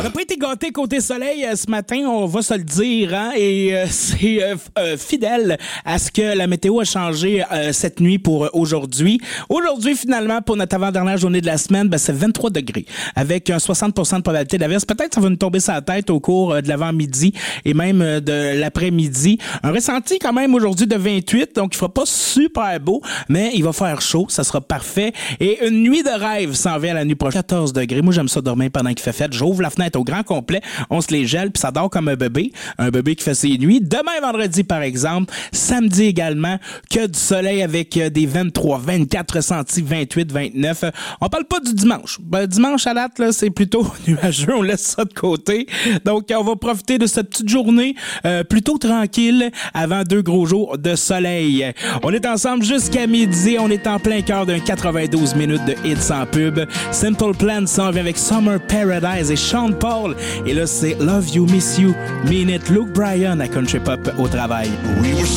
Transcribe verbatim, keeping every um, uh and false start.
n'a pas été gâtés côté soleil euh, ce matin, on va se le dire, hein, et euh, c'est euh, euh, fidèle à ce que la météo a changé euh, cette nuit pour euh, aujourd'hui. Aujourd'hui, finalement, pour notre avant-dernière journée de la semaine, ben, c'est vingt-trois degrés, avec un soixante pour cent de probabilité d'averse. Peut-être que ça va nous tomber sur la tête au cours euh, de l'avant-midi et même euh, de l'après-midi. Un ressenti quand même aujourd'hui de vingt-huit, donc il fera pas super beau, mais il va faire chaud, ça sera parfait. Et une nuit de rêve s'en vient la nuit prochaine. quatorze degrés. Moi, j'aime ça dormir pendant qu'il fait fête. J'ouvre la fenêtre au grand complet, on se les gèle, puis ça dort comme un bébé. Un bébé qui fait ses nuits. Demain, vendredi, par exemple. Samedi également, que du soleil avec euh, des vingt-trois, vingt-quatre ressentis, vingt-huit, vingt-neuf. On parle pas du dimanche. Ben, dimanche à date, là, c'est plutôt nuageux. On laisse ça de côté. Donc, on va profiter de cette petite journée euh, plutôt tranquille avant deux gros jours de soleil. On est ensemble jusqu'à midi. On est en plein cœur d'un quatre-vingt-douze minutes de hits sans pub. Simple Plan s'en vient avec Summer Paradise et Sean Paul. Et là, c'est Love You, Miss You, Mean It, Luke Bryan à Country Pop au travail.